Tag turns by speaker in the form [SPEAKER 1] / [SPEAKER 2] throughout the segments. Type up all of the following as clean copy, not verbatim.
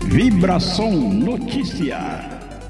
[SPEAKER 1] Vibração Notícia.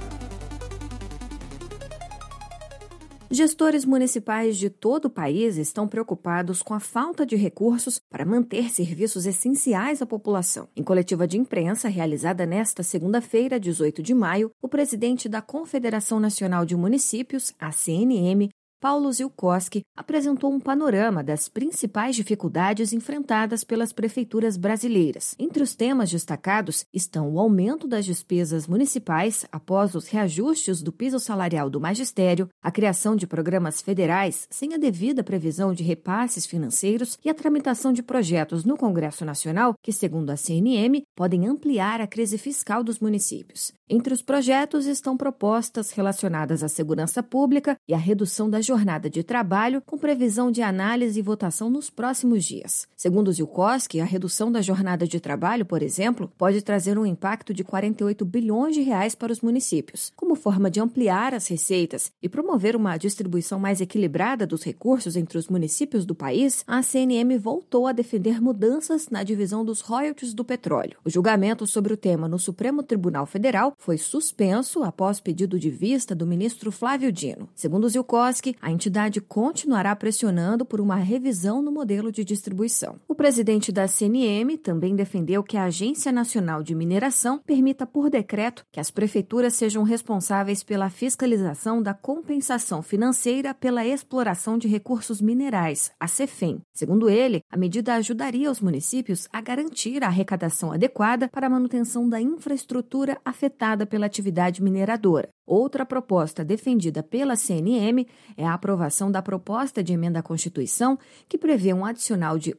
[SPEAKER 2] Gestores municipais de todo o país estão preocupados com a falta de recursos para manter serviços essenciais à população. Em coletiva de imprensa realizada nesta segunda-feira, 18 de maio, o presidente da Confederação Nacional de Municípios, a CNM, Paulo Zielkowski, apresentou um panorama das principais dificuldades enfrentadas pelas prefeituras brasileiras. Entre os temas destacados estão o aumento das despesas municipais após os reajustes do piso salarial do magistério, a criação de programas federais sem a devida previsão de repasses financeiros e a tramitação de projetos no Congresso Nacional que, segundo a CNM, podem ampliar a crise fiscal dos municípios. Entre os projetos estão propostas relacionadas à segurança pública e à redução da jornada de trabalho, com previsão de análise e votação nos próximos dias. Segundo Zielkowski, a redução da jornada de trabalho, por exemplo, pode trazer um impacto de 48 bilhões de reais para os municípios. Como forma de ampliar as receitas e promover uma distribuição mais equilibrada dos recursos entre os municípios do país, a CNM voltou a defender mudanças na divisão dos royalties do petróleo. O julgamento sobre o tema no Supremo Tribunal Federal foi suspenso após pedido de vista do ministro Flávio Dino. Segundo Zielkowski, a entidade continuará pressionando por uma revisão no modelo de distribuição. O presidente da CNM também defendeu que a Agência Nacional de Mineração permita por decreto que as prefeituras sejam responsáveis pela fiscalização da compensação financeira pela exploração de recursos minerais, a CEFEM. Segundo ele, a medida ajudaria os municípios a garantir a arrecadação adequada para a manutenção da infraestrutura afetada pela atividade mineradora. Outra proposta defendida pela CNM é a aprovação da proposta de emenda à Constituição que prevê um adicional de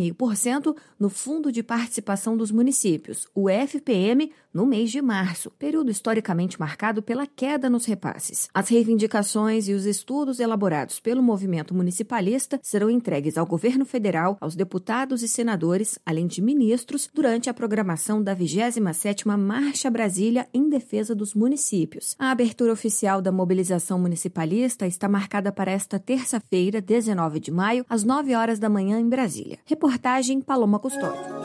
[SPEAKER 2] 1,5% no Fundo de Participação dos Municípios, o FPM, no mês de março, período historicamente marcado pela queda nos repasses. As reivindicações e os estudos elaborados pelo movimento municipalista serão entregues ao governo federal, aos deputados e senadores, além de ministros, durante a programação da 27ª Marcha Brasília em defesa dos municípios. A abertura oficial da mobilização municipalista está marcada para esta terça-feira, 19 de maio, às 9 horas da manhã em Brasília. Reportagem Paloma Custódio.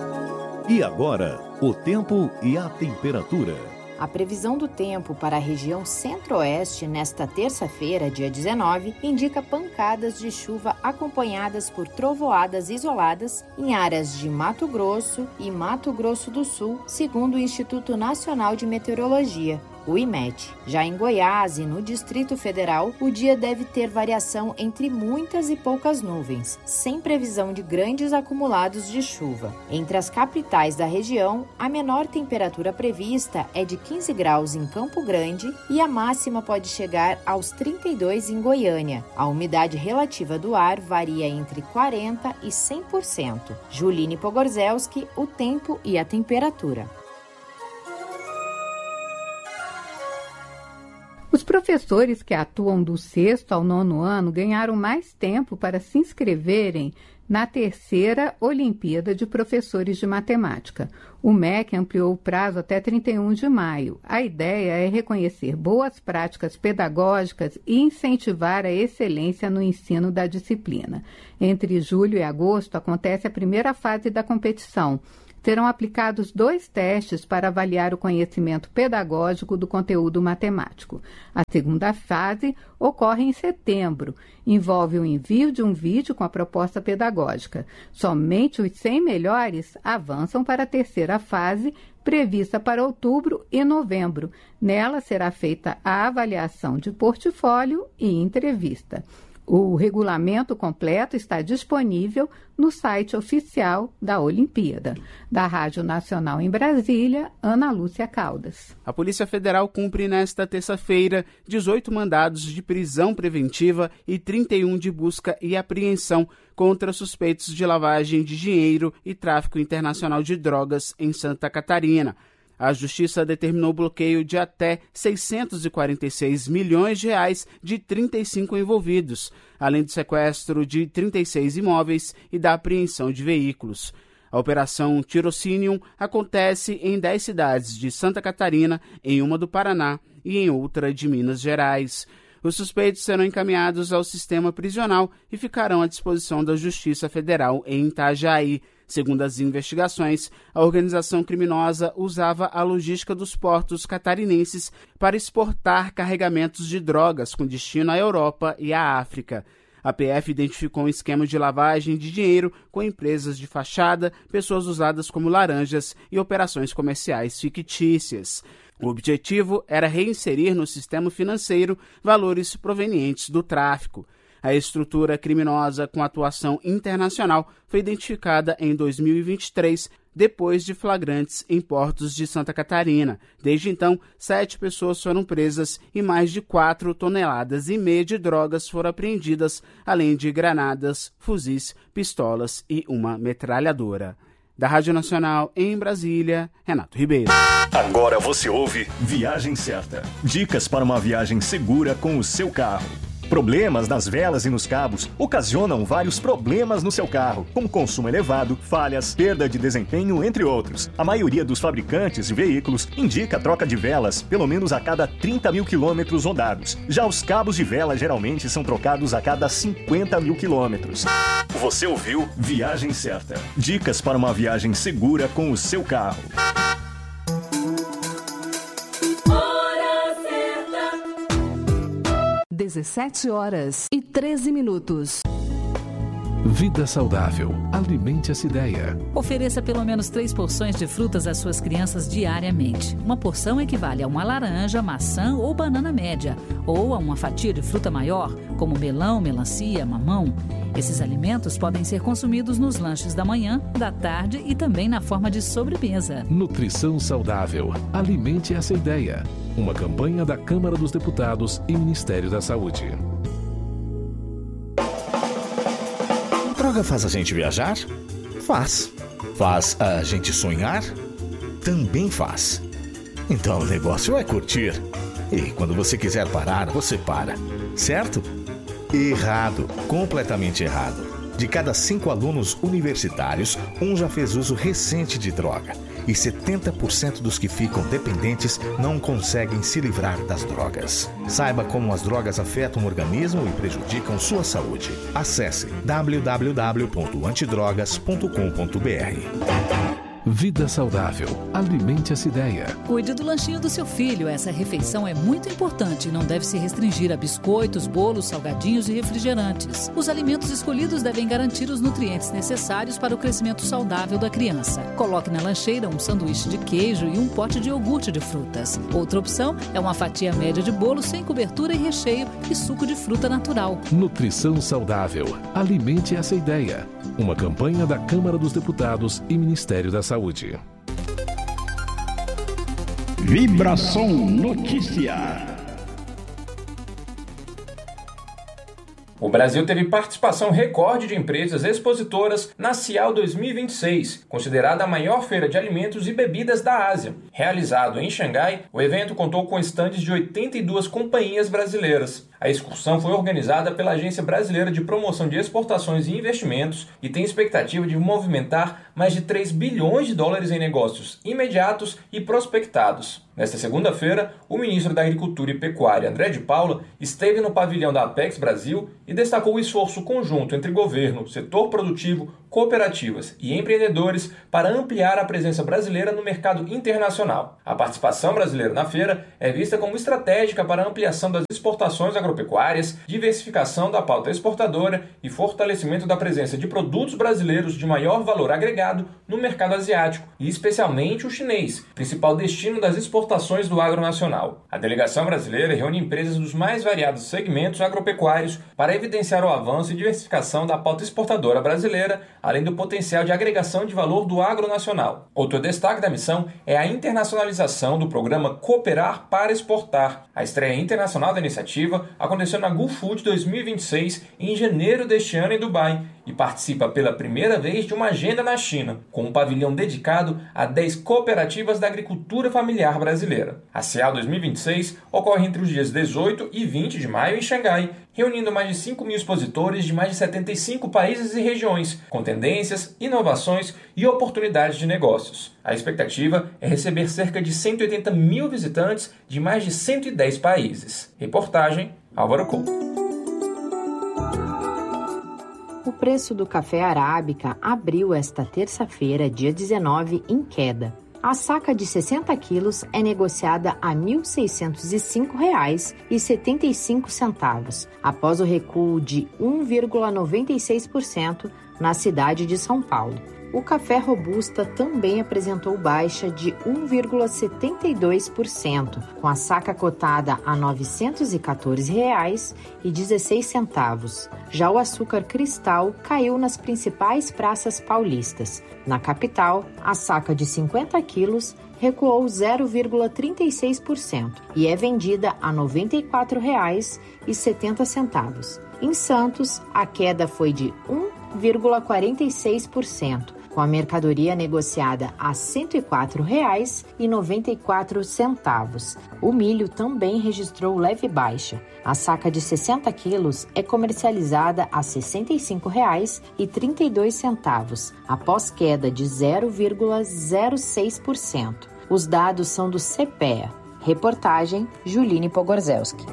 [SPEAKER 3] E agora, o tempo e a temperatura.
[SPEAKER 4] A previsão do tempo para a região centro-oeste nesta terça-feira, dia 19, indica pancadas de chuva acompanhadas por trovoadas isoladas em áreas de Mato Grosso e Mato Grosso do Sul, segundo o Instituto Nacional de Meteorologia, o IMET. Já em Goiás e no Distrito Federal, o dia deve ter variação entre muitas e poucas nuvens, sem previsão de grandes acumulados de chuva. Entre as capitais da região, a menor temperatura prevista é de 15 graus em Campo Grande e a máxima pode chegar aos 32 em Goiânia. A umidade relativa do ar varia entre 40% e 100%. Juline Pogorzelski, o tempo e a temperatura.
[SPEAKER 5] Os professores que atuam do 6º ao 9º ano ganharam mais tempo para se inscreverem na terceira Olimpíada de Professores de Matemática. O MEC ampliou o prazo até 31 de maio. A ideia é reconhecer boas práticas pedagógicas e incentivar a excelência no ensino da disciplina. Entre julho e agosto acontece a primeira fase da competição. Serão aplicados 2 testes para avaliar o conhecimento pedagógico do conteúdo matemático. A segunda fase ocorre em setembro. Envolve o envio de um vídeo com a proposta pedagógica. Somente os 100 melhores avançam para a terceira fase, prevista para outubro e novembro. Nela será feita a avaliação de portfólio e entrevista. O regulamento completo está disponível no site oficial da Olimpíada. Da Rádio Nacional em Brasília, Ana Lúcia Caldas.
[SPEAKER 6] A Polícia Federal cumpre nesta terça-feira 18 mandados de prisão preventiva e 31 de busca e apreensão contra suspeitos de lavagem de dinheiro e tráfico internacional de drogas em Santa Catarina. A Justiça determinou o bloqueio de até 646 milhões de reais de 35 envolvidos, além do sequestro de 36 imóveis e da apreensão de veículos. A Operação Tirocinium acontece em 10 cidades de Santa Catarina, em uma do Paraná e em outra de Minas Gerais. Os suspeitos serão encaminhados ao sistema prisional e ficarão à disposição da Justiça Federal em Itajaí. Segundo as investigações, a organização criminosa usava a logística dos portos catarinenses para exportar carregamentos de drogas com destino à Europa e à África. A PF identificou um esquema de lavagem de dinheiro com empresas de fachada, pessoas usadas como laranjas e operações comerciais fictícias. O objetivo era reinserir no sistema financeiro valores provenientes do tráfico. A estrutura criminosa com atuação internacional foi identificada em 2023, depois de flagrantes em portos de Santa Catarina. Desde então, 7 pessoas foram presas e mais de 4,5 toneladas de drogas foram apreendidas, além de granadas, fuzis, pistolas e uma metralhadora. Da Rádio Nacional em Brasília, Renato Ribeiro.
[SPEAKER 3] Agora você ouve Viagem Certa. Dicas para uma viagem segura com o seu carro. Problemas nas velas e nos cabos ocasionam vários problemas no seu carro, como consumo elevado, falhas, perda de desempenho, entre outros. A maioria dos fabricantes de veículos indica a troca de velas pelo menos a cada 30 mil quilômetros rodados. Já os cabos de vela geralmente são trocados a cada 50 mil quilômetros. Você ouviu Viagem Certa. Dicas para uma viagem segura com o seu carro.
[SPEAKER 7] 17h13.
[SPEAKER 8] Vida saudável. Alimente essa ideia.
[SPEAKER 9] Ofereça pelo menos 3 porções de frutas às suas crianças diariamente. Uma porção equivale a uma laranja, maçã ou banana média, ou a uma fatia de fruta maior, como melão, melancia, mamão. Esses alimentos podem ser consumidos nos lanches da manhã, da tarde e também na forma de sobremesa.
[SPEAKER 8] Nutrição saudável. Alimente essa ideia. Uma campanha da Câmara dos Deputados e Ministério da Saúde.
[SPEAKER 10] Droga faz a gente viajar? Faz. Faz a gente sonhar? Também faz. Então o negócio é curtir. E quando você quiser parar, você para. Certo? Errado. Completamente errado. De cada 5 alunos universitários, 1 já fez uso recente de droga. E 70% dos que ficam dependentes não conseguem se livrar das drogas. Saiba como as drogas afetam o organismo e prejudicam sua saúde. Acesse www.antidrogas.com.br.
[SPEAKER 8] Vida saudável. Alimente essa ideia.
[SPEAKER 9] Cuide do lanchinho do seu filho. Essa refeição é muito importante e não deve se restringir a biscoitos, bolos, salgadinhos e refrigerantes. Os alimentos escolhidos devem garantir os nutrientes necessários para o crescimento saudável da criança. Coloque na lancheira um sanduíche de queijo e um pote de iogurte de frutas. Outra opção é uma fatia média de bolo sem cobertura e recheio e suco de fruta natural.
[SPEAKER 8] Nutrição saudável. Alimente essa ideia. Uma campanha da Câmara dos Deputados e Ministério da Saúde.
[SPEAKER 1] Vibração Notícia.
[SPEAKER 11] O Brasil teve participação recorde de empresas expositoras na Cial 2026, considerada a maior feira de alimentos e bebidas da Ásia. Realizado em Xangai, o evento contou com estandes de 82 companhias brasileiras. A excursão foi organizada pela Agência Brasileira de Promoção de Exportações e Investimentos e tem expectativa de movimentar mais de 3 bilhões de dólares em negócios imediatos e prospectados. Nesta segunda-feira, o ministro da Agricultura e Pecuária, André de Paula, esteve no pavilhão da Apex Brasil e destacou o esforço conjunto entre governo, setor produtivo, cooperativas e empreendedores para ampliar a presença brasileira no mercado internacional. A participação brasileira na feira é vista como estratégica para a ampliação das exportações agropecuárias, diversificação da pauta exportadora e fortalecimento da presença de produtos brasileiros de maior valor agregado no mercado asiático, e especialmente o chinês, principal destino das exportações do agro nacional. A delegação brasileira reúne empresas dos mais variados segmentos agropecuários para evidenciar o avanço e diversificação da pauta exportadora brasileira, além do potencial de agregação de valor do agro nacional. Outro destaque da missão é a internacionalização do programa Cooperar para Exportar. A estreia internacional da iniciativa aconteceu na GulFood 2026 em janeiro deste ano em Dubai e participa pela primeira vez de uma agenda na China, com um pavilhão dedicado a 10 cooperativas da agricultura familiar brasileira. A Cial 2026 ocorre entre os dias 18 e 20 de maio em Xangai, reunindo mais de 5 mil expositores de mais de 75 países e regiões, com tendências, inovações e oportunidades de negócios. A expectativa é receber cerca de 180 mil visitantes de mais de 110 países. Reportagem Álvaro Couto.
[SPEAKER 7] O
[SPEAKER 4] preço do café arábica abriu esta terça-feira, dia 19, em queda. A saca de 60 quilos é negociada a R$ 1.605,75, após o recuo de 1,96% na cidade de São Paulo. O café robusta também apresentou baixa de 1,72%, com a saca cotada a R$ 914,16. Já o açúcar cristal caiu nas principais praças paulistas. Na capital, a saca de 50 quilos recuou 0,36% e é vendida a R$ 94,70. Em Santos, a queda foi de 1,46%, com a mercadoria negociada a R$ 104,94. O milho também registrou leve baixa. A saca de 60 quilos é comercializada a R$ 65,32, após queda de 0,06%. Os dados são do CPEA. Reportagem Juline Pogorzelski.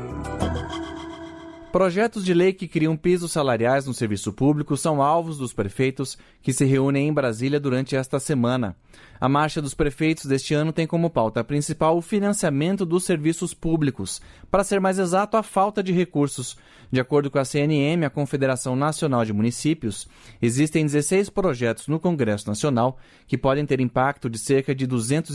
[SPEAKER 7] Projetos de lei que criam pisos salariais no serviço público são alvos dos prefeitos que se reúnem em Brasília durante esta semana. A Marcha dos Prefeitos deste ano tem como pauta principal o financiamento dos serviços públicos, para ser mais exato, a falta de recursos. De acordo com a CNM, a Confederação Nacional de Municípios, existem 16 projetos no Congresso Nacional que podem ter impacto de cerca de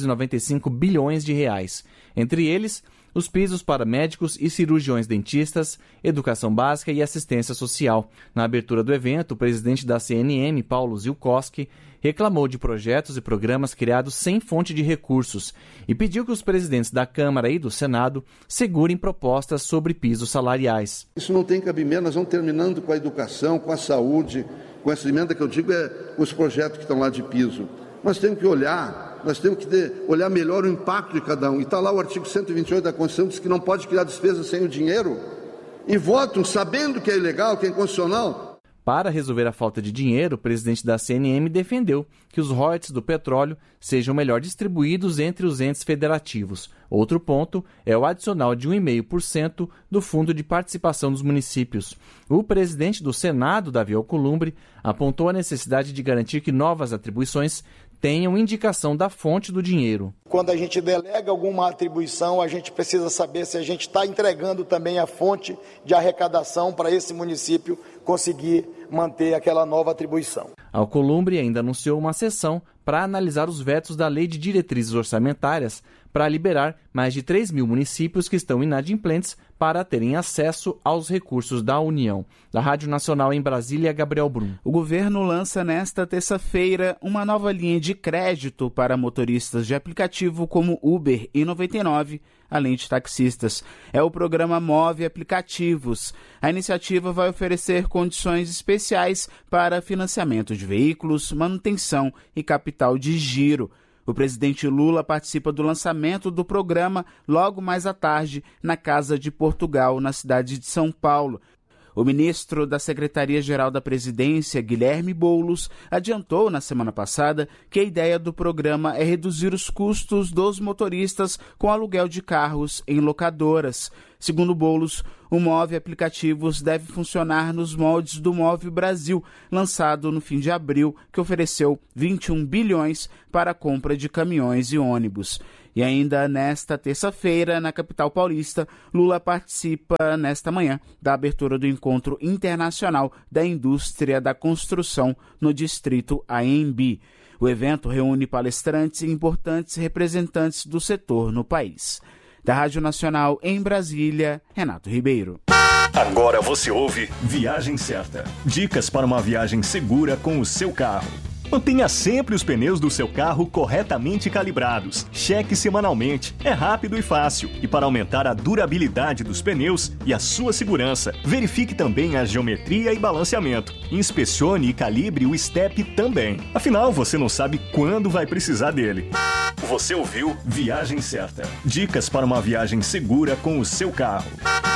[SPEAKER 7] 295 bilhões de reais. Entre eles, os pisos para médicos e cirurgiões dentistas, educação básica e assistência social. Na abertura do evento, o presidente da CNM, Paulo Zilkowski, reclamou de projetos e programas criados sem fonte de recursos e pediu que os presidentes da Câmara e do Senado segurem propostas sobre pisos salariais.
[SPEAKER 12] Isso não tem cabimento, nós vamos terminando com a educação, com a saúde, com essa emenda que eu digo os projetos que estão lá de piso. Nós temos que olhar melhor o impacto de cada um. E está lá o artigo 128 da Constituição, diz que não pode criar despesas sem o dinheiro. E votam sabendo que é ilegal, que é inconstitucional.
[SPEAKER 7] Para resolver a falta de dinheiro, o presidente da CNM defendeu que os royalties do petróleo sejam melhor distribuídos entre os entes federativos. Outro ponto é o adicional de 1,5% do Fundo de Participação dos Municípios. O presidente do Senado, Davi Alcolumbre, apontou a necessidade de garantir que novas atribuições tenham indicação da fonte do dinheiro.
[SPEAKER 13] Quando a gente delega alguma atribuição, a gente precisa saber se a gente está entregando também a fonte de arrecadação para esse município conseguir manter aquela nova atribuição.
[SPEAKER 7] Alcolumbre ainda anunciou uma sessão para analisar os vetos da Lei de Diretrizes Orçamentárias para liberar mais de 3 mil municípios que estão inadimplentes para terem acesso aos recursos da União. Da Rádio Nacional em Brasília, Gabriel Brum.
[SPEAKER 6] O governo lança nesta terça-feira uma nova linha de crédito para motoristas de aplicativo como Uber e 99, além de taxistas. É o programa Move Aplicativos. A iniciativa vai oferecer condições especiais para financiamento de veículos, manutenção e capital de giro. O presidente Lula participa do lançamento do programa logo mais à tarde na Casa de Portugal, na cidade de São Paulo. O ministro da Secretaria-Geral da Presidência, Guilherme Boulos, adiantou na semana passada que a ideia do programa é reduzir os custos dos motoristas com aluguel de carros em locadoras. Segundo Boulos, o Move Aplicativos deve funcionar nos moldes do Move Brasil, lançado no fim de abril, que ofereceu 21 bilhões para a compra de caminhões e ônibus. E ainda nesta terça-feira, na capital paulista, Lula participa nesta manhã da abertura do Encontro Internacional da Indústria da Construção no Distrito AMB. O evento reúne palestrantes e importantes representantes do setor no país. Da Rádio Nacional em Brasília, Renato Ribeiro.
[SPEAKER 3] Agora você ouve Viagem Certa. Dicas para uma viagem segura com o seu carro. Mantenha sempre os pneus do seu carro corretamente calibrados. Cheque semanalmente. É rápido e fácil. E para aumentar a durabilidade dos pneus e a sua segurança, verifique também a geometria e balanceamento. Inspecione e calibre o step também. Afinal, você não sabe quando vai precisar dele. Você ouviu Viagem Certa. Dicas para uma viagem segura com o seu carro.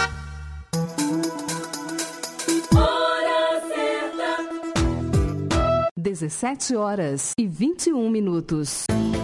[SPEAKER 14] 17h21.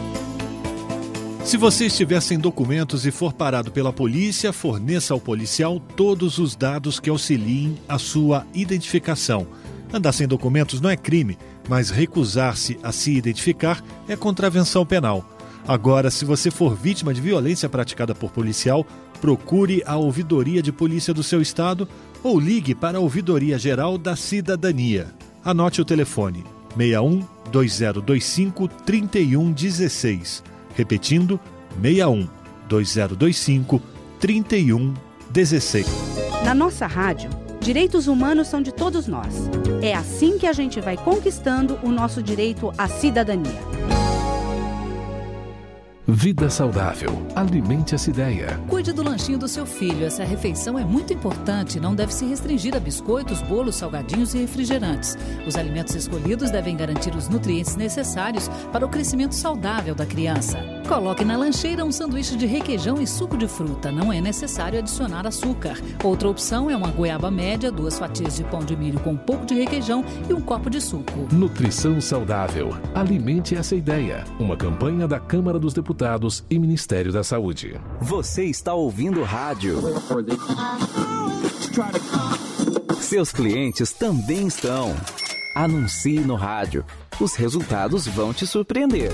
[SPEAKER 15] Se você estiver sem documentos e for parado pela polícia, forneça ao policial todos os dados que auxiliem a sua identificação. Andar sem documentos não é crime, mas recusar-se a se identificar é contravenção penal. Agora, se você for vítima de violência praticada por policial, procure a Ouvidoria de Polícia do seu estado ou ligue para a Ouvidoria Geral da Cidadania. Anote o telefone 61 2025 3116. Repetindo, 61 2025 3116.
[SPEAKER 14] Na nossa rádio, direitos humanos são de todos nós. É assim que a gente vai conquistando o nosso direito à cidadania.
[SPEAKER 8] Vida saudável. Alimente essa ideia.
[SPEAKER 9] Cuide do lanchinho do seu filho. Essa refeição é muito importante e não deve se restringir a biscoitos, bolos, salgadinhos e refrigerantes. Os alimentos escolhidos devem garantir os nutrientes necessários para o crescimento saudável da criança. Coloque na lancheira um sanduíche de requeijão e suco de fruta. Não é necessário adicionar açúcar. Outra opção é uma goiaba média, 2 fatias de pão de milho com um pouco de requeijão e um copo de suco.
[SPEAKER 8] Nutrição saudável. Alimente essa ideia. Uma campanha da Câmara dos Deputados e Ministério da Saúde.
[SPEAKER 16] Você está ouvindo rádio. Seus clientes também estão. Anuncie no rádio. Os resultados vão te surpreender.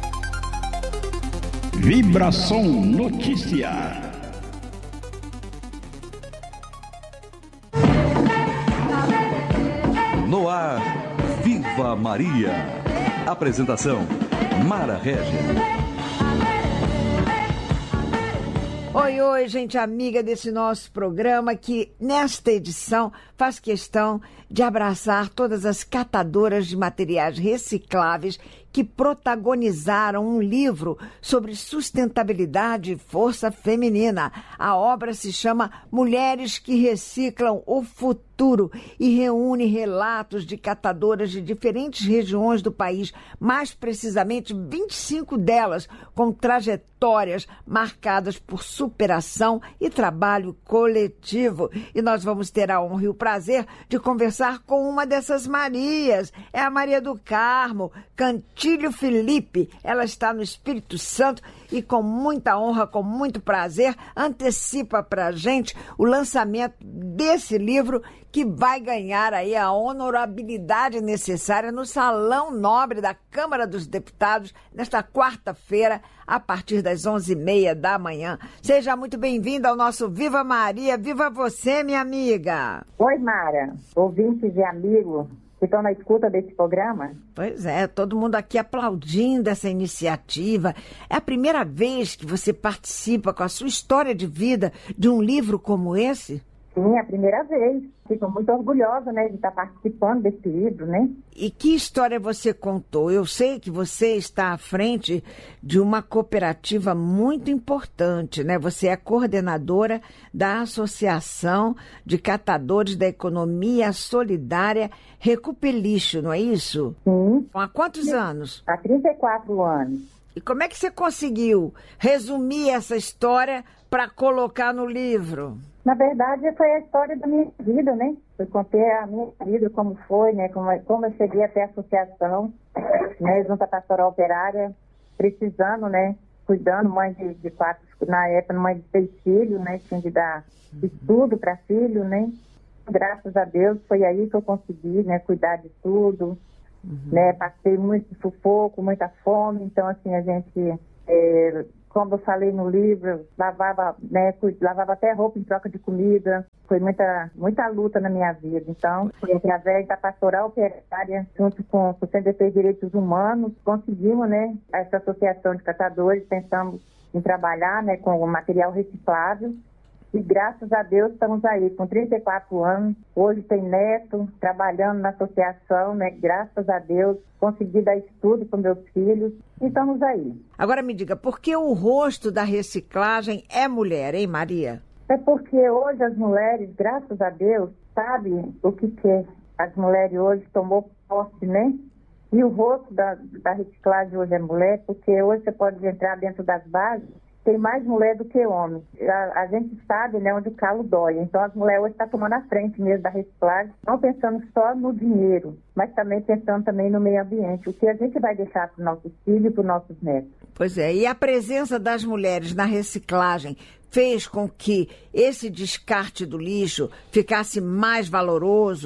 [SPEAKER 1] Vibração Notícia.
[SPEAKER 17] No ar, Viva Maria. Apresentação, Mara Regia.
[SPEAKER 18] Oi, gente amiga desse nosso programa que, nesta edição, faz questão de abraçar todas as catadoras de materiais recicláveis que protagonizaram um livro sobre sustentabilidade e força feminina. A obra se chama Mulheres que Reciclam o Futuro e reúne relatos de catadoras de diferentes regiões do país, mais precisamente 25 delas, com trajetórias marcadas por superação e trabalho coletivo. E nós vamos ter a honra e o prazer de conversar com uma dessas Marias. É a Maria do Carmo Cantilho Felipe. Ela está no Espírito Santo e com muita honra, com muito prazer, antecipa para a gente o lançamento desse livro que vai ganhar aí a honorabilidade necessária no Salão Nobre da Câmara dos Deputados nesta quarta-feira, a partir das 11h30 da manhã. Seja muito bem-vinda ao nosso Viva Maria. Viva você, minha amiga.
[SPEAKER 19] Oi, Mara. Ouvintes e amigos que estão na escuta desse programa.
[SPEAKER 18] Pois é, todo mundo aqui aplaudindo essa iniciativa. É a primeira vez que você participa com a sua história de vida de um livro como esse?
[SPEAKER 19] Sim, é a primeira vez. Fico muito orgulhosa, né, de estar participando desse livro, né?
[SPEAKER 18] E que história você contou? Eu sei que você está à frente de uma cooperativa muito importante, né? Você é coordenadora da Associação de Catadores da Economia Solidária Recupelixo, não é isso?
[SPEAKER 19] Sim.
[SPEAKER 18] Há quantos anos?
[SPEAKER 19] Há 34 anos.
[SPEAKER 18] E como é que você conseguiu resumir essa história para colocar no livro?
[SPEAKER 19] Na verdade, foi a história da minha vida, né? Eu contei a minha vida, como foi, né? Como eu cheguei até a associação, né? Junta Pastoral Operária, precisando, né? Cuidando, mãe de 4, na época, mãe de 6 filhos, né? Tinha de dar estudo para filho, né? Graças a Deus, foi aí que eu consegui, né? Cuidar de tudo, né? Passei muito sufoco, muita fome, então, assim, a gente... como eu falei no livro, lavava até roupa em troca de comida. Foi muita luta na minha vida. Então, foi através da Pastoral Operária, junto com o Centro de Defesa de Direitos Humanos, conseguimos, né, essa associação de catadores, pensamos em trabalhar, né, com o material reciclável. E graças a Deus estamos aí com 34 anos. Hoje tem neto, trabalhando na associação, né? Graças a Deus, consegui dar estudo para meus filhos e estamos aí.
[SPEAKER 18] Agora me diga, por que o rosto da reciclagem é mulher, hein, Maria?
[SPEAKER 19] É porque hoje as mulheres, graças a Deus, sabem o que é. As mulheres hoje tomou posse, né? E o rosto da reciclagem hoje é mulher, porque hoje você pode entrar dentro das bases, tem mais mulher do que homem. A gente sabe, né, onde o calo dói. Então, as mulheres hoje estão tomando a frente mesmo da reciclagem, não pensando só no dinheiro, mas também pensando também no meio ambiente, o que a gente vai deixar para os nossos filhos e para os nossos netos.
[SPEAKER 18] Pois é, e a presença das mulheres na reciclagem fez com que esse descarte do lixo ficasse mais valoroso?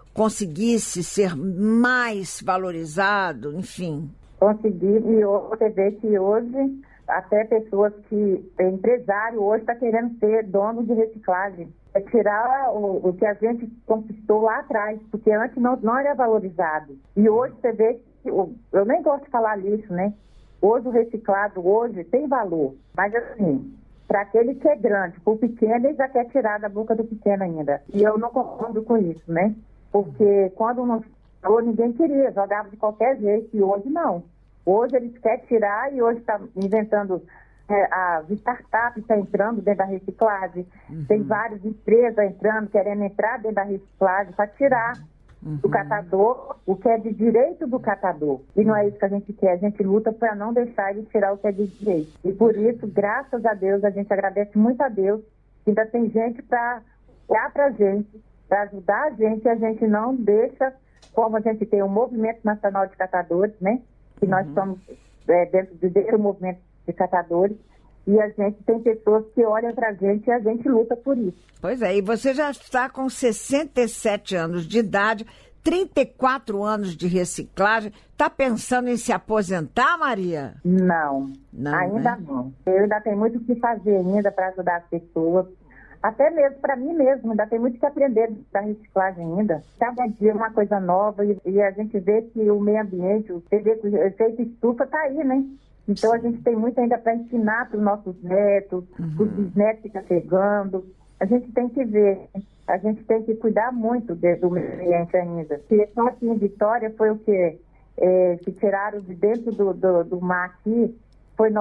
[SPEAKER 18] conseguisse ser mais valorizado, enfim?
[SPEAKER 19] Consegui, e você vê que hoje até pessoas que, empresário hoje está querendo ser dono de reciclagem. É tirar o que a gente conquistou lá atrás, porque antes não era valorizado. E hoje você vê que, eu nem gosto de falar lixo, né? Hoje o reciclado hoje tem valor, mas assim, para aquele que é grande, para o pequeno, ele já quer tirar da boca do pequeno ainda. E eu não concordo com isso, né? Porque quando não falou, ninguém queria, jogava de qualquer jeito, e hoje não. Hoje eles querem tirar e hoje está inventando, as startups estão entrando dentro da reciclagem, tem várias empresas entrando, querendo entrar dentro da reciclagem para tirar do catador o que é de direito do catador. E não é isso que a gente quer, a gente luta para não deixar ele tirar o que é de direito. E por isso, graças a Deus, a gente agradece muito a Deus, que ainda tem gente para olhar para a gente, para ajudar a gente não deixa, como a gente tem o Movimento Nacional de Catadores, né? Que nós somos dentro do movimento de catadores, e a gente tem pessoas que olham para a gente e a gente luta por isso.
[SPEAKER 18] Pois é, e você já está com 67 anos de idade, 34 anos de reciclagem. Está pensando em se aposentar, Maria?
[SPEAKER 19] Não, ainda não. Eu ainda tenho muito o que fazer ainda para ajudar as pessoas. Até mesmo para mim mesmo, ainda tem muito que aprender da reciclagem ainda. Cada dia uma coisa nova e a gente vê que o meio ambiente, o efeito estufa está aí, né? Então a gente tem muito ainda para ensinar para os nossos netos, os bisnetos que estão chegando. A gente tem que ver, a gente tem que cuidar muito do meio ambiente ainda. Porque só aqui em Vitória foi o quê? Que tiraram de dentro do mar aqui, foi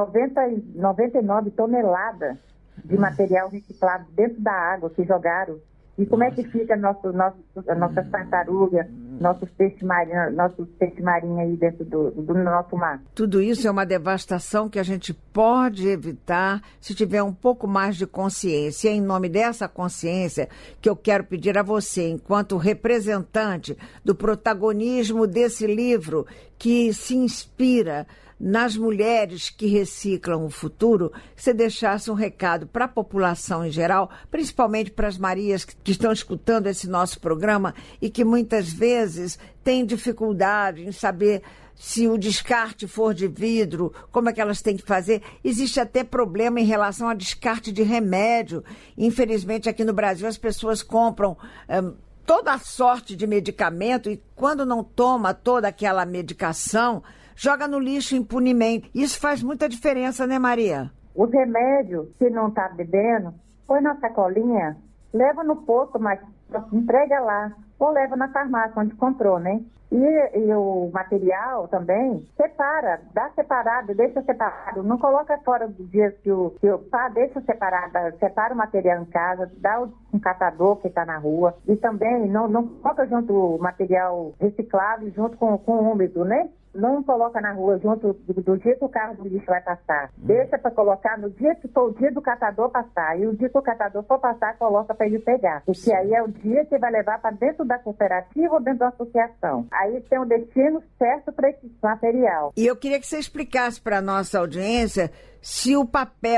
[SPEAKER 19] 99 toneladas de material reciclado dentro da água que jogaram. E como é que fica nossas tartarugas, nossos peixes marinhos aí dentro do nosso mar?
[SPEAKER 18] Tudo isso é uma devastação que a gente pode evitar se tiver um pouco mais de consciência. E é em nome dessa consciência que eu quero pedir a você, enquanto representante do protagonismo desse livro que se inspira nas mulheres que reciclam o futuro, que você deixasse um recado para a população em geral, principalmente para as Marias que estão escutando esse nosso programa e que muitas vezes têm dificuldade em saber se o descarte for de vidro, como é que elas têm que fazer. Existe até problema em relação ao descarte de remédio. Infelizmente, aqui no Brasil, as pessoas compram toda a sorte de medicamento e quando não toma toda aquela medicação, joga no lixo impunemente. Isso faz muita diferença, né, Maria?
[SPEAKER 19] Os remédios, se não está bebendo, põe na sacolinha, leva no posto, mas entrega lá. Ou leva na farmácia onde comprou, né? E o material também, separa, dá separado, deixa separado. Não coloca fora do dia deixa separado, separa o material em casa, dá um catador que está na rua. E também não coloca junto o material reciclável junto com o úmido, né? Não coloca na rua junto do dia que o carro do lixo vai passar. Deixa para colocar no dia que for o dia do catador passar. E o dia que o catador for passar, coloca para ele pegar. Porque aí é o dia que vai levar para dentro da cooperativa ou dentro da associação. Aí tem um destino certo para esse material.
[SPEAKER 18] E eu queria que você explicasse para a nossa audiência se o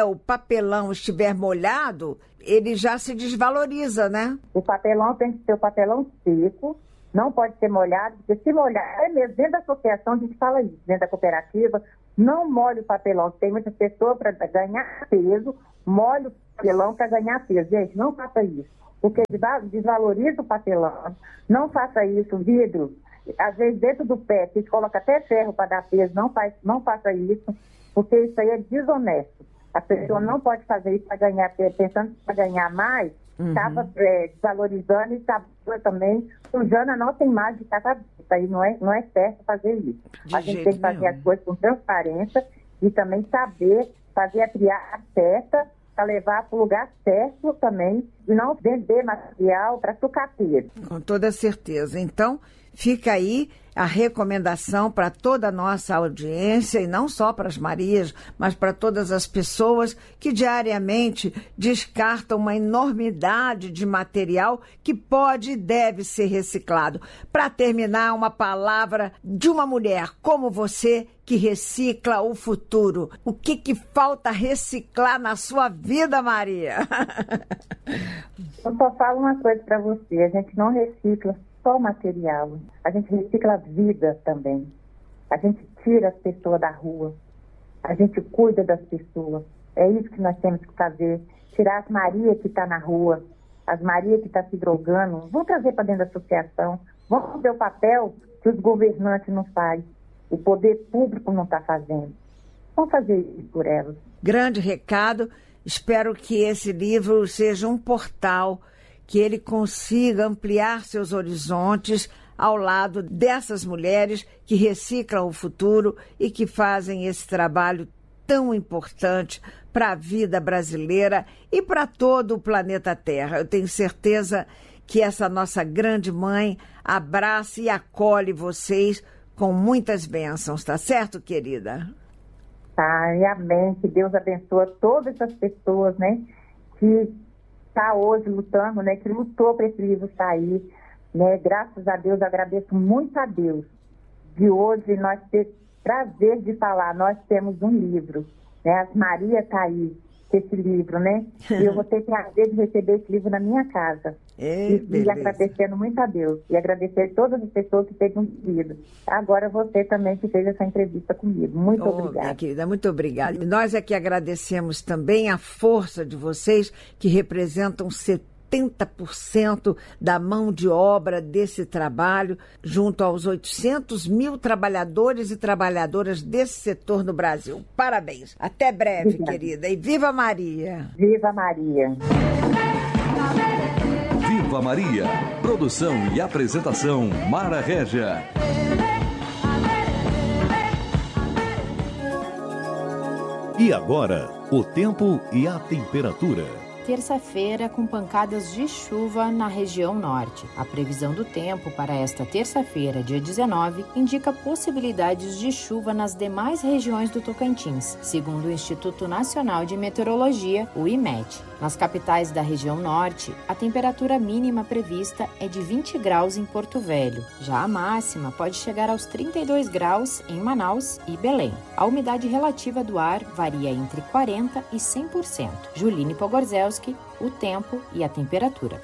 [SPEAKER 18] papelão estiver molhado, ele já se desvaloriza, né?
[SPEAKER 19] O papelão tem que ser o papelão seco. Não pode ser molhado, porque se molhar, mesmo dentro da associação a gente fala isso, dentro da cooperativa, não molhe o papelão. Tem muitas pessoas para ganhar peso, molhe o papelão para ganhar peso. Gente, não faça isso, porque desvaloriza o papelão. Não faça isso, vidro. Às vezes dentro do pé, a gente coloca até ferro para dar peso, não faça isso, porque isso aí é desonesto. A pessoa não pode fazer isso para ganhar peso, pensando para ganhar mais, estava desvalorizando e estava também sujando a nossa imagem de catador. Isso aí não é certo fazer isso. A gente tem que fazer as coisas com transparência e também saber fazer a triagem certa para levar para o lugar certo também e não vender material para sucateiro.
[SPEAKER 18] Com toda certeza. Então, fica aí a recomendação para toda a nossa audiência, e não só para as Marias, mas para todas as pessoas que diariamente descartam uma enormidade de material que pode e deve ser reciclado. Para terminar, uma palavra de uma mulher como você, que recicla o futuro. O que falta reciclar na sua vida, Maria?
[SPEAKER 19] Eu só falo uma coisa para você, a gente não recicla só material, a gente recicla a vida também. A gente tira as pessoas da rua, a gente cuida das pessoas. É isso que nós temos que fazer. Tirar as Maria que está na rua, as Maria que está se drogando, vamos trazer para dentro da associação. Vamos ver o papel que os governantes não fazem, o poder público não está fazendo. Vamos fazer isso por elas.
[SPEAKER 18] Grande recado. Espero que esse livro seja um portal, que ele consiga ampliar seus horizontes ao lado dessas mulheres que reciclam o futuro e que fazem esse trabalho tão importante para a vida brasileira e para todo o planeta Terra. Eu tenho certeza que essa nossa grande mãe abraça e acolhe vocês com muitas bênçãos, tá certo, querida?
[SPEAKER 19] Ai, amém. Que Deus abençoe todas essas pessoas, né, que está hoje lutando, né, que lutou para esse livro sair, né, graças a Deus, agradeço muito a Deus de hoje nós ter prazer de falar, nós temos um livro, né, as Maria está aí, esse livro, né, e eu vou ter prazer de receber esse livro na minha casa. E agradecendo muito a Deus, e agradecer a todas as pessoas que têm conseguido. Agora você também que fez essa entrevista comigo. Muito obrigada.
[SPEAKER 18] Minha querida, muito obrigada. E nós é que agradecemos também a força de vocês que representam 70% da mão de obra desse trabalho, junto aos 800 mil trabalhadores e trabalhadoras desse setor no Brasil. Parabéns. Até breve, obrigada, querida. E viva Maria!
[SPEAKER 19] Viva Maria!
[SPEAKER 17] Viva Maria! Produção e apresentação, Mara Régia.
[SPEAKER 8] E agora, o tempo e a temperatura.
[SPEAKER 4] Terça-feira com pancadas de chuva na região norte. A previsão do tempo para esta terça-feira, dia 19, indica possibilidades de chuva nas demais regiões do Tocantins, segundo o Instituto Nacional de Meteorologia, o IMET. Nas capitais da região norte, a temperatura mínima prevista é de 20 graus em Porto Velho. Já a máxima pode chegar aos 32 graus em Manaus e Belém. A umidade relativa do ar varia entre 40% e 100%. Juline Pogorzelski, o tempo e a temperatura.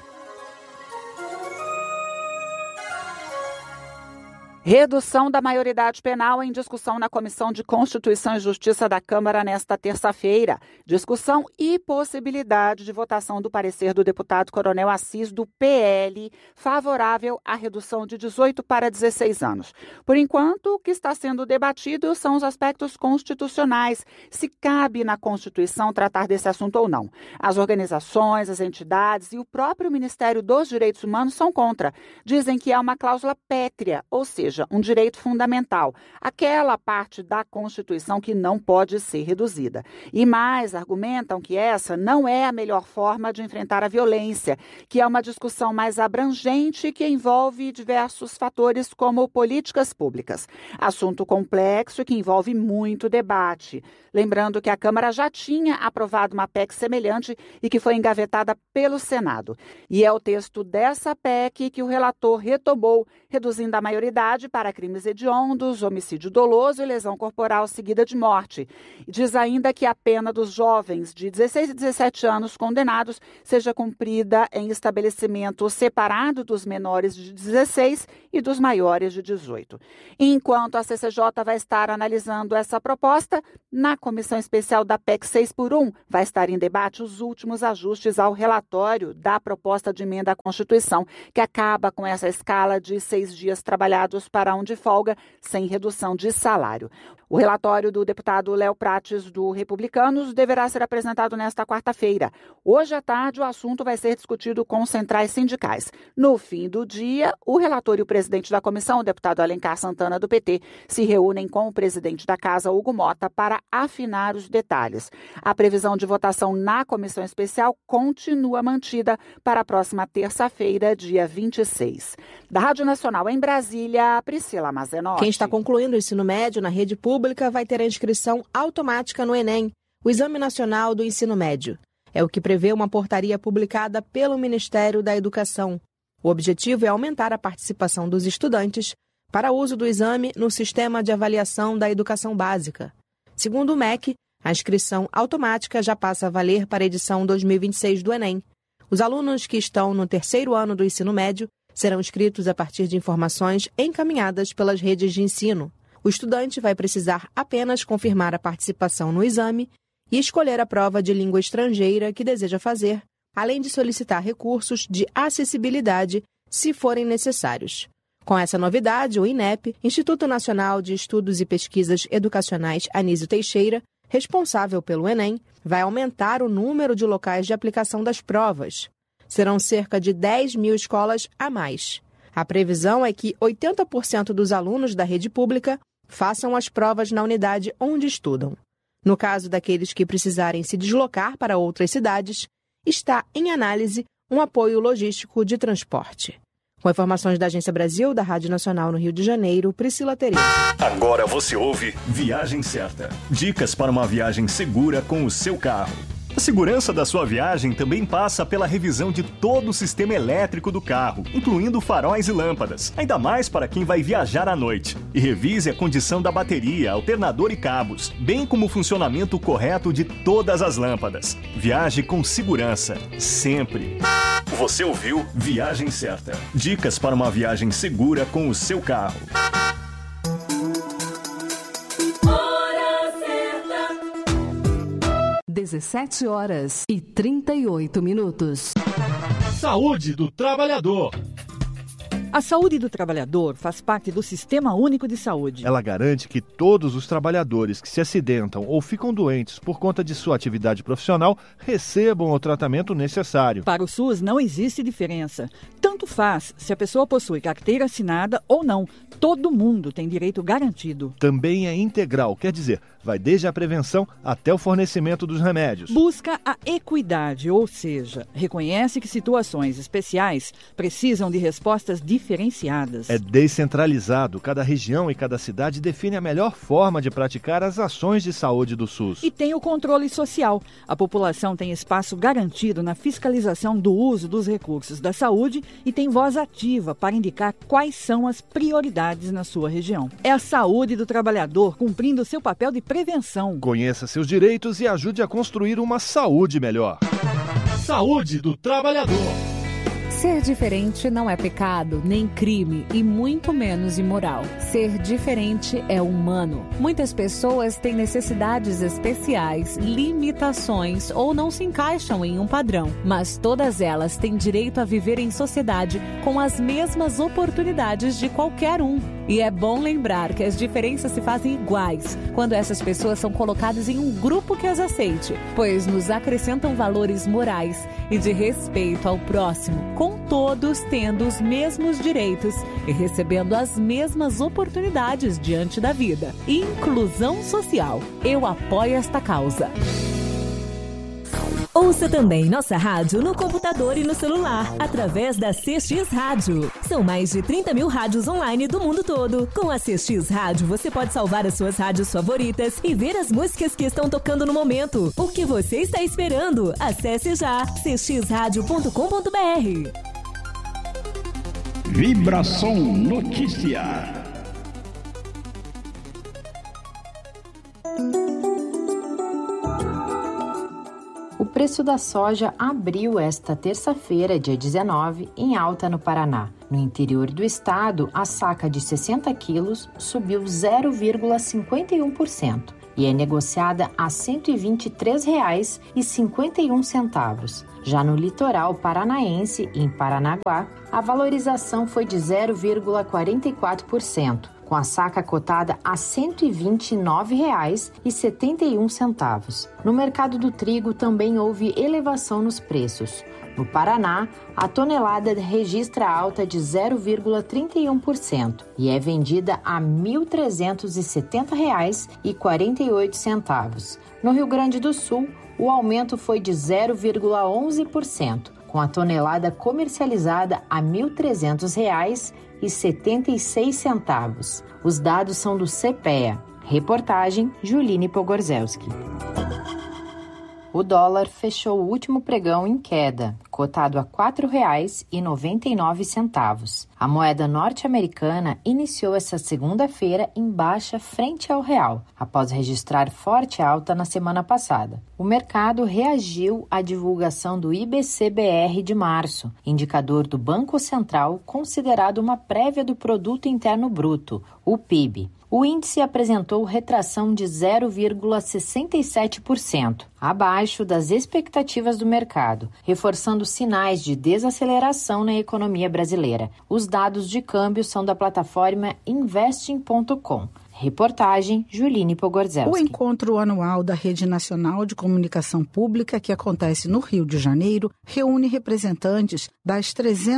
[SPEAKER 20] Redução da maioridade penal em discussão na Comissão de Constituição e Justiça da Câmara nesta terça-feira. Discussão e possibilidade de votação do parecer do deputado Coronel Assis, do PL, favorável à redução de 18 para 16 anos. Por enquanto, o que está sendo debatido são os aspectos constitucionais, se cabe na Constituição tratar desse assunto ou não. As organizações, as entidades e o próprio Ministério dos Direitos Humanos são contra. Dizem que é uma cláusula pétrea, ou seja, um direito fundamental, aquela parte da Constituição que não pode ser reduzida. E mais, argumentam que essa não é a melhor forma de enfrentar a violência, que é uma discussão mais abrangente que envolve diversos fatores como políticas públicas. Assunto complexo que envolve muito debate. Lembrando que a Câmara já tinha aprovado uma PEC semelhante e que foi engavetada pelo Senado. E é o texto dessa PEC que o relator retomou, reduzindo a maioridade para crimes hediondos, homicídio doloso e lesão corporal seguida de morte. E diz ainda que a pena dos jovens de 16 e 17 anos condenados seja cumprida em estabelecimento separado dos menores de 16 e dos maiores de 18. Enquanto a CCJ vai estar analisando essa proposta, na Comissão Especial da PEC 6x1 vai estar em debate os últimos ajustes ao relatório da proposta de emenda à Constituição, que acaba com essa escala de 6 dias trabalhados para um de folga, sem redução de salário. O relatório do deputado Léo Prates, do Republicanos, deverá ser apresentado nesta quarta-feira. Hoje à tarde, o assunto vai ser discutido com centrais sindicais. No fim do dia, o relator e o presidente da comissão, o deputado Alencar Santana, do PT, se reúnem com o presidente da Casa, Hugo Mota, para afinar os detalhes. A previsão de votação na comissão especial continua mantida para a próxima terça-feira, dia 26. Da Rádio Nacional em Brasília, Priscila Mazenotti.
[SPEAKER 21] Quem está concluindo o ensino médio na rede pública vai ter a inscrição automática no Enem, o Exame Nacional do Ensino Médio. É o que prevê uma portaria publicada pelo Ministério da Educação. O objetivo é aumentar a participação dos estudantes para uso do exame no Sistema de Avaliação da Educação Básica. Segundo o MEC, a inscrição automática já passa a valer para a edição 2026 do Enem. Os alunos que estão no terceiro ano do ensino médio serão inscritos a partir de informações encaminhadas pelas redes de ensino. O estudante vai precisar apenas confirmar a participação no exame e escolher a prova de língua estrangeira que deseja fazer, além de solicitar recursos de acessibilidade, se forem necessários. Com essa novidade, o INEP, Instituto Nacional de Estudos e Pesquisas Educacionais Anísio Teixeira, responsável pelo Enem, vai aumentar o número de locais de aplicação das provas. Serão cerca de 10 mil escolas a mais. A previsão é que 80% dos alunos da rede pública façam as provas na unidade onde estudam. No caso daqueles que precisarem se deslocar para outras cidades, está em análise um apoio logístico de transporte. Com informações da Agência Brasil, da Rádio Nacional no Rio de Janeiro, Priscila Tereza.
[SPEAKER 3] Agora você ouve Viagem Certa. Dicas para uma viagem segura com o seu carro. A segurança da sua viagem também passa pela revisão de todo o sistema elétrico do carro, incluindo faróis e lâmpadas, ainda mais para quem vai viajar à noite. E revise a condição da bateria, alternador e cabos, bem como o funcionamento correto de todas as lâmpadas. Viaje com segurança, sempre. Você ouviu Viagem Certa. Dicas para uma viagem segura com o seu carro.
[SPEAKER 2] 17h38.
[SPEAKER 1] Saúde do trabalhador.
[SPEAKER 22] A saúde do trabalhador faz parte do Sistema Único de Saúde.
[SPEAKER 15] Ela garante que todos os trabalhadores que se acidentam ou ficam doentes por conta de sua atividade profissional recebam o tratamento necessário.
[SPEAKER 22] Para o SUS não existe diferença. Tanto faz se a pessoa possui carteira assinada ou não. Todo mundo tem direito garantido.
[SPEAKER 15] Também é integral, quer dizer, vai desde a prevenção até o fornecimento dos remédios.
[SPEAKER 22] Busca a equidade, ou seja, reconhece que situações especiais precisam de respostas diferenciadas.
[SPEAKER 15] É descentralizado. Cada região e cada cidade define a melhor forma de praticar as ações de saúde do SUS.
[SPEAKER 22] E tem o controle social. A população tem espaço garantido na fiscalização do uso dos recursos da saúde e tem voz ativa para indicar quais são as prioridades na sua região. É a saúde do trabalhador cumprindo seu papel de prevenção.
[SPEAKER 15] Conheça seus direitos e ajude a construir uma saúde melhor.
[SPEAKER 1] Saúde do trabalhador.
[SPEAKER 2] Ser diferente não é pecado, nem crime e muito menos imoral. Ser diferente é humano. Muitas pessoas têm necessidades especiais, limitações ou não se encaixam em um padrão, mas todas elas têm direito a viver em sociedade com as mesmas oportunidades de qualquer um. E é bom lembrar que as diferenças se fazem iguais quando essas pessoas são colocadas em um grupo que as aceite, pois nos acrescentam valores morais e de respeito ao próximo, com todos tendo os mesmos direitos e recebendo as mesmas oportunidades diante da vida. Inclusão social. Eu apoio esta causa.
[SPEAKER 23] Ouça também nossa rádio no computador e no celular, através da CX Rádio. São mais de 30 mil rádios online do mundo todo. Com a CX Rádio, você pode salvar as suas rádios favoritas e ver as músicas que estão tocando no momento. O que você está esperando? Acesse já cxradio.com.br.
[SPEAKER 1] Vibração Notícia.
[SPEAKER 4] O preço da soja abriu esta terça-feira, dia 19, em alta no Paraná. No interior do estado, a saca de 60 quilos subiu 0,51% e é negociada a R$ 123,51. Já no litoral paranaense, em Paranaguá, a valorização foi de 0,44%. Com a saca cotada a R$ 129,71. No mercado do trigo também houve elevação nos preços. No Paraná, a tonelada registra alta de 0,31% e é vendida a R$ 1.370,48. No Rio Grande do Sul, o aumento foi de 0,11%, com a tonelada comercializada a R$ 1.300,76. Os dados são do CPEA. Reportagem Juline Pogorzelski. O dólar fechou o último pregão em queda, cotado a R$ 4,99. A moeda norte-americana iniciou essa segunda-feira em baixa frente ao real, após registrar forte alta na semana passada. O mercado reagiu à divulgação do IBC-BR de março, indicador do Banco Central considerado uma prévia do Produto Interno Bruto, o PIB. O índice apresentou retração de 0,67%, abaixo das expectativas do mercado, reforçando sinais de desaceleração na economia brasileira. Os dados de câmbio são da plataforma Investing.com. Reportagem Juline Pogorzelski.
[SPEAKER 5] O encontro anual da Rede Nacional de Comunicação Pública, que acontece no Rio de Janeiro, reúne representantes das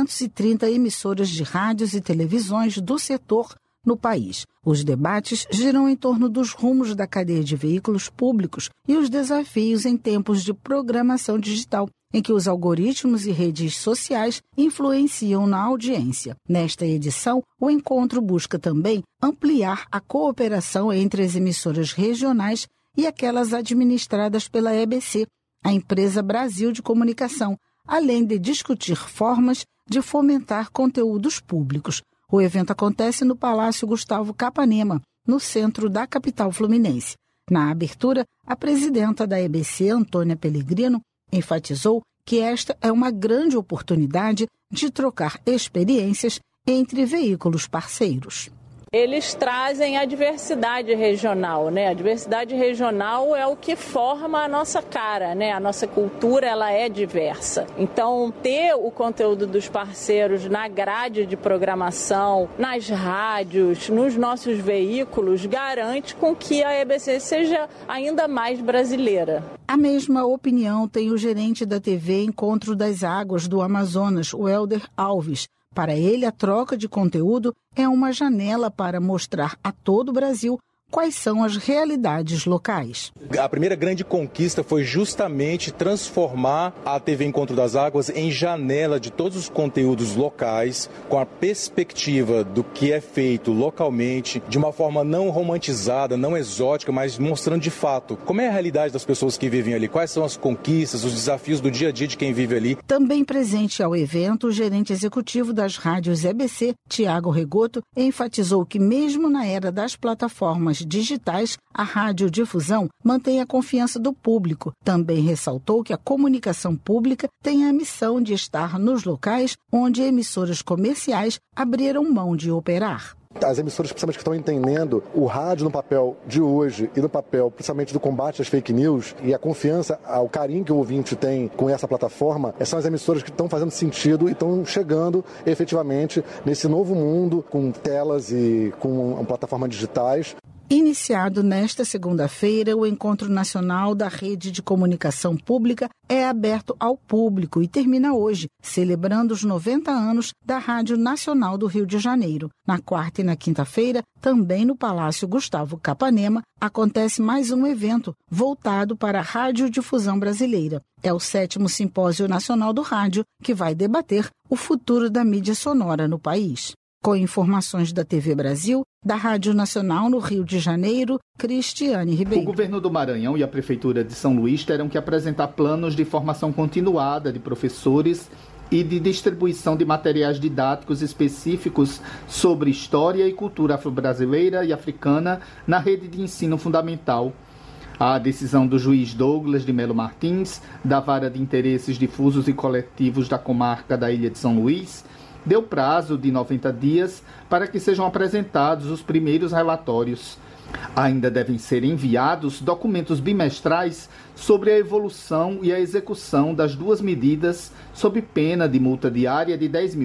[SPEAKER 5] 330 emissoras de rádios e televisões do setor no país. Os debates giram em torno dos rumos da cadeia de veículos públicos e os desafios em tempos de programação digital, em que os algoritmos e redes sociais influenciam na audiência. Nesta edição, o encontro busca também ampliar a cooperação entre as emissoras regionais e aquelas administradas pela EBC, a Empresa Brasil de Comunicação, além de discutir formas de fomentar conteúdos públicos. O evento acontece no Palácio Gustavo Capanema, no centro da capital fluminense. Na abertura, a presidenta da EBC, Antônia Pellegrino, enfatizou que esta é uma grande oportunidade de trocar experiências entre veículos parceiros.
[SPEAKER 10] Eles trazem a diversidade regional, né? A diversidade regional é o que forma a nossa cara, né? A nossa cultura, ela é diversa. Então, ter o conteúdo dos parceiros na grade de programação, nas rádios, nos nossos veículos, garante com que a EBC seja ainda mais brasileira.
[SPEAKER 5] A mesma opinião tem o gerente da TV Encontro das Águas do Amazonas, o Helder Alves. Para ele, a troca de conteúdo é uma janela para mostrar a todo o Brasil quais são as realidades locais.
[SPEAKER 11] A primeira grande conquista foi justamente transformar a TV Encontro das Águas em janela de todos os conteúdos locais, com a perspectiva do que é feito localmente, de uma forma não romantizada, não exótica, mas mostrando de fato como é a realidade das pessoas que vivem ali, quais são as conquistas, os desafios do dia a dia de quem vive ali.
[SPEAKER 5] Também presente ao evento, o gerente executivo das rádios EBC, Tiago Regoto, enfatizou que mesmo na era das plataformas digitais, a radiodifusão mantém a confiança do público. Também ressaltou que a comunicação pública tem a missão de estar nos locais onde emissoras comerciais abriram mão de operar.
[SPEAKER 24] As emissoras, principalmente, que estão entendendo o rádio no papel de hoje e no papel, principalmente, do combate às fake news e a confiança, o carinho que o ouvinte tem com essa plataforma, são as emissoras que estão fazendo sentido e estão chegando efetivamente nesse novo mundo com telas e com plataformas digitais.
[SPEAKER 5] Iniciado nesta segunda-feira, o Encontro Nacional da Rede de Comunicação Pública é aberto ao público e termina hoje, celebrando os 90 anos da Rádio Nacional do Rio de Janeiro. Na quarta e na quinta-feira, também no Palácio Gustavo Capanema, acontece mais um evento voltado para a radiodifusão brasileira. É o 7º Simpósio Nacional do Rádio, que vai debater o futuro da mídia sonora no país. Com informações da TV Brasil, da Rádio Nacional no Rio de Janeiro, Cristiane Ribeiro.
[SPEAKER 25] O governo do Maranhão e a Prefeitura de São Luís terão que apresentar planos de formação continuada de professores e de distribuição de materiais didáticos específicos sobre história e cultura afro-brasileira e africana na rede de ensino fundamental. A decisão do juiz Douglas de Melo Martins, da Vara de Interesses Difusos e Coletivos da Comarca da Ilha de São Luís, deu prazo de 90 dias para que sejam apresentados os primeiros relatórios. Ainda devem ser enviados documentos bimestrais sobre a evolução e a execução das duas medidas, sob pena de multa diária de R$10 mil.